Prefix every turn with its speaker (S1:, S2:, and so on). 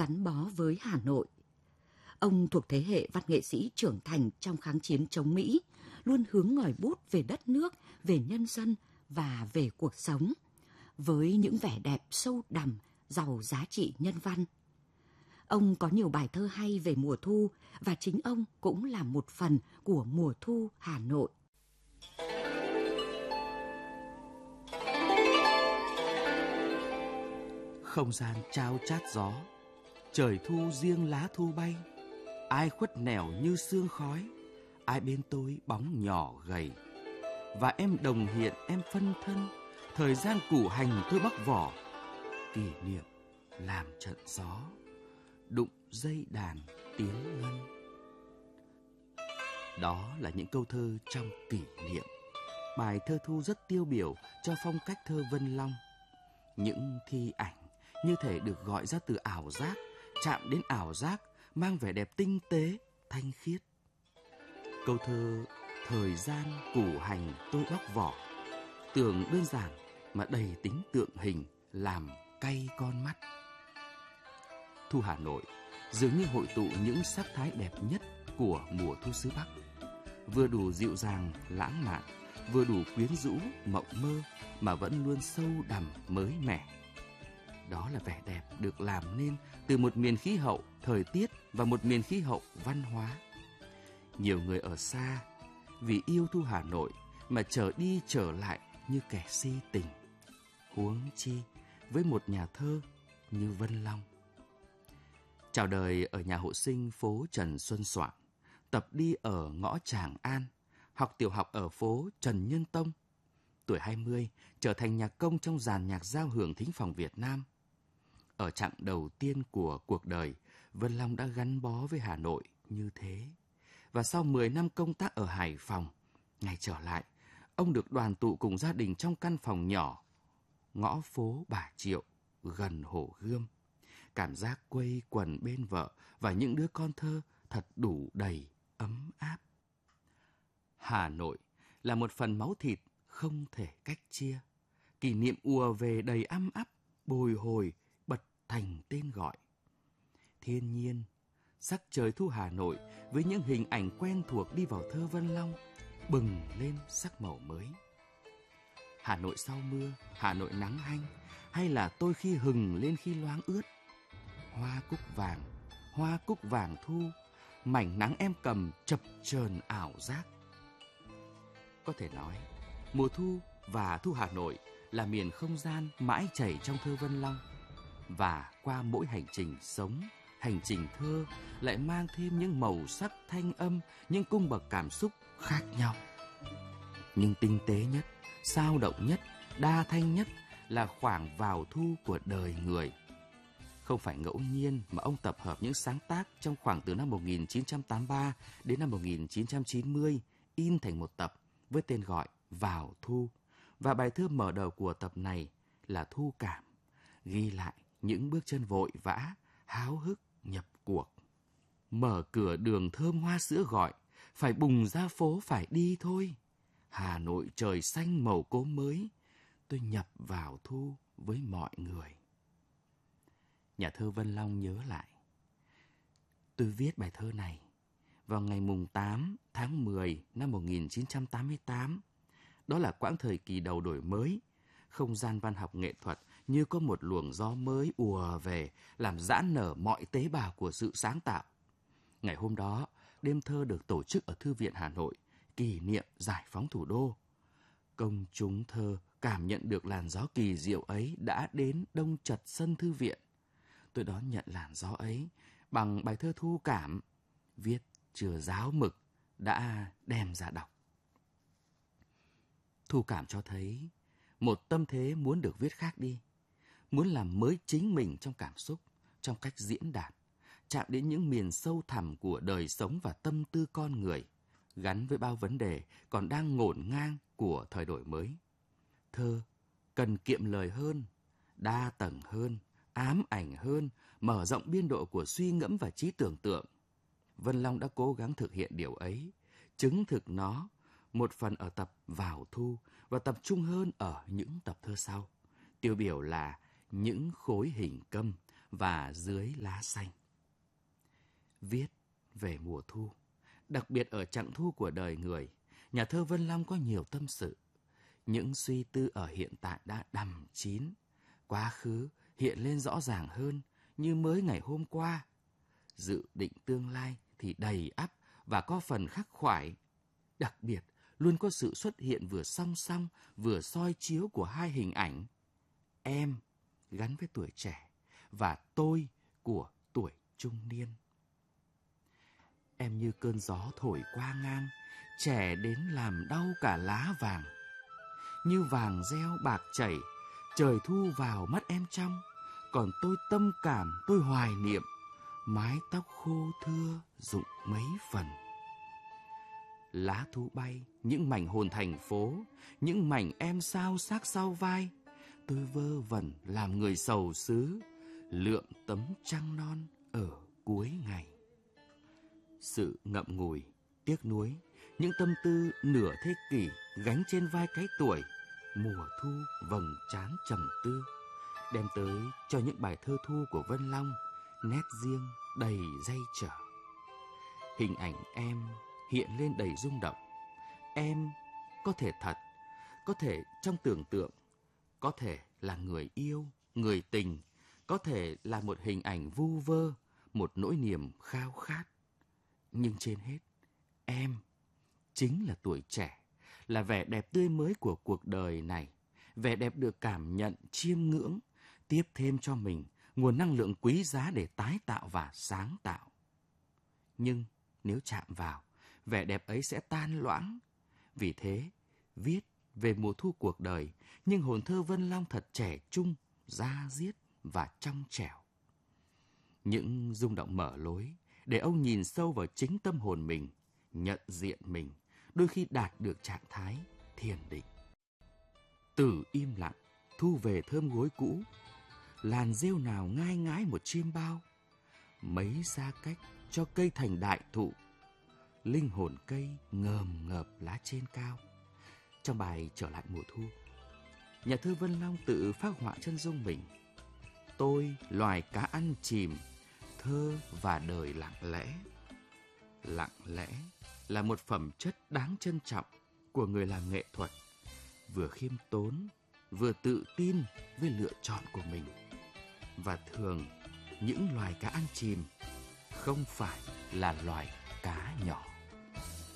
S1: gắn bó với Hà Nội. Ông thuộc thế hệ văn nghệ sĩ trưởng thành trong kháng chiến chống Mỹ, luôn hướng ngòi bút về đất nước, về nhân dân và về cuộc sống, với những vẻ đẹp sâu đậm, giàu giá trị nhân văn. Ông có nhiều bài thơ hay về mùa thu và chính ông cũng là một phần của mùa thu Hà Nội.
S2: Không gian trao chát gió, trời thu riêng lá thu bay, ai khuất nẻo như sương khói, ai bên tôi bóng nhỏ gầy. Và em đồng hiện em phân thân, thời gian củ hành tôi bắc vỏ, kỷ niệm làm trận gió, đụng dây đàn tiếng ngân. Đó là những câu thơ trong kỷ niệm, bài thơ thu rất tiêu biểu cho phong cách thơ Vân Long. Những thi ảnh như thể được gọi ra từ ảo giác, chạm đến ảo giác, mang vẻ đẹp tinh tế, thanh khiết. Câu thơ thời gian củ hành tôi bóc vỏ, tưởng đơn giản mà đầy tính tượng hình, làm cay con mắt. Thu Hà Nội dường như hội tụ những sắc thái đẹp nhất của mùa thu xứ Bắc, vừa đủ dịu dàng, lãng mạn, vừa đủ quyến rũ, mộng mơ, mà vẫn luôn sâu đậm mới mẻ. Đó là vẻ đẹp được làm nên từ một miền khí hậu, thời tiết và một miền khí hậu văn hóa. Nhiều người ở xa vì yêu Thu Hà Nội mà trở đi trở lại như kẻ si tình, huống chi với một nhà thơ như Vân Long. Chào đời ở nhà hộ sinh phố Trần Xuân Soạn, tập đi ở ngõ Tràng An, học tiểu học ở phố Trần Nhân Tông. Tuổi 20 trở thành nhạc công trong dàn nhạc giao hưởng thính phòng Việt Nam. Ở chặng đầu tiên của cuộc đời, Vân Long đã gắn bó với Hà Nội như thế. Và sau 10 năm công tác ở Hải Phòng, ngày trở lại, ông được đoàn tụ cùng gia đình trong căn phòng nhỏ, ngõ phố Bà Triệu, gần Hồ Gươm. Cảm giác quây quần bên vợ và những đứa con thơ thật đủ đầy, ấm áp. Hà Nội là một phần máu thịt không thể cách chia. Kỷ niệm ùa về đầy ăm ắp, bồi hồi, bật thành tên gọi. Thiên nhiên, sắc trời thu Hà Nội với những hình ảnh quen thuộc đi vào thơ Vân Long, bừng lên sắc màu mới. Hà Nội sau mưa, Hà Nội nắng hanh, hay là tôi khi hừng lên khi loáng ướt. Hoa cúc vàng thu, mảnh nắng em cầm chập chờn ảo giác. Có thể nói, mùa thu và thu Hà Nội là miền không gian mãi chảy trong thơ Vân Long. Và qua mỗi hành trình sống, hành trình thơ lại mang thêm những màu sắc thanh âm, những cung bậc cảm xúc khác nhau. Nhưng tinh tế nhất, sao động nhất, đa thanh nhất là khoảng vào thu của đời người. Không phải ngẫu nhiên mà ông tập hợp những sáng tác trong khoảng từ năm 1983 đến năm 1990 in thành một tập với tên gọi Vào Thu. Và bài thơ mở đầu của tập này là Thu Cảm, ghi lại những bước chân vội vã, háo hức nhập cuộc. Mở cửa đường thơm hoa sữa gọi, phải bùng ra phố phải đi thôi. Hà Nội trời xanh màu cốm mới, tôi nhập vào thu với mọi người. Nhà thơ Vân Long nhớ lại. Tôi viết bài thơ này vào ngày mùng 8 tháng 10 năm 1988. Đó là quãng thời kỳ đầu đổi mới. Không gian văn học nghệ thuật như có một luồng gió mới ùa về, làm giãn nở mọi tế bào của sự sáng tạo. Ngày hôm đó, đêm thơ được tổ chức ở Thư viện Hà Nội, kỷ niệm giải phóng thủ đô. Công chúng thơ cảm nhận được làn gió kỳ diệu ấy đã đến đông chật sân thư viện. Tôi đón nhận làn gió ấy bằng bài thơ Thu Cảm, viết chưa ráo mực, đã đem ra đọc. Thu Cảm cho thấy một tâm thế muốn được viết khác đi, muốn làm mới chính mình trong cảm xúc, trong cách diễn đạt, chạm đến những miền sâu thẳm của đời sống và tâm tư con người, gắn với bao vấn đề còn đang ngổn ngang của thời đổi mới. Thơ cần kiệm lời hơn, đa tầng hơn, ám ảnh hơn, mở rộng biên độ của suy ngẫm và trí tưởng tượng. Vân Long đã cố gắng thực hiện điều ấy, chứng thực nó một phần ở tập Vào Thu và tập trung hơn ở những tập thơ sau. Tiêu biểu là những khối hình câm, và dưới lá xanh. Viết về mùa thu, đặc biệt ở chặng thu của đời người, nhà thơ Vân Long có nhiều tâm sự. Những suy tư ở hiện tại đã đằm chín, quá khứ hiện lên rõ ràng hơn như mới ngày hôm qua. Dự định tương lai thì đầy ắp và có phần khắc khoải. Đặc biệt, luôn có sự xuất hiện vừa song song, vừa soi chiếu của hai hình ảnh. Em gắn với tuổi trẻ và tôi của tuổi trung niên. Em như cơn gió thổi qua ngang, trẻ đến làm đau cả lá vàng. Như vàng reo bạc chảy, trời thu vào mắt em trong, còn tôi tâm cảm, tôi hoài niệm, mái tóc khô thưa rụng mấy phần. Lá thu bay, những mảnh hồn thành phố, những mảnh em sao xác sau vai. Tôi vơ vẩn làm người sầu xứ, lượm tấm trăng non ở cuối ngày. Sự ngậm ngùi, tiếc nuối, những tâm tư nửa thế kỷ gánh trên vai cái tuổi, mùa thu vầng trán trầm tư, đem tới cho những bài thơ thu của Vân Long nét riêng đầy dây trở. Hình ảnh em hiện lên đầy rung động. Em có thể thật, có thể trong tưởng tượng, có thể là người yêu, người tình, có thể là một hình ảnh vu vơ, một nỗi niềm khao khát. Nhưng trên hết, em chính là tuổi trẻ, là vẻ đẹp tươi mới của cuộc đời này, vẻ đẹp được cảm nhận, chiêm ngưỡng, tiếp thêm cho mình nguồn năng lượng quý giá để tái tạo và sáng tạo. Nhưng nếu chạm vào, vẻ đẹp ấy sẽ tan loãng. Vì thế, viết về mùa thu cuộc đời, nhưng hồn thơ Vân Long thật trẻ trung, da diết và trong trẻo. Những rung động mở lối để ông nhìn sâu vào chính tâm hồn mình, nhận diện mình, đôi khi đạt được trạng thái thiền định. Từ im lặng, thu về thơm gối cũ, làn rêu nào ngai ngái một chiêm bao, mấy xa cách cho cây thành đại thụ, linh hồn cây ngờm ngợp lá trên cao. Trong bài Trở lại mùa thu, nhà thơ Vân Long tự phác họa chân dung mình. Tôi loài cá ăn chìm, thơ và đời lặng lẽ. Lặng lẽ là một phẩm chất đáng trân trọng của người làm nghệ thuật, vừa khiêm tốn, vừa tự tin với lựa chọn của mình. Và thường, những loài cá ăn chìm không phải là loài cá nhỏ.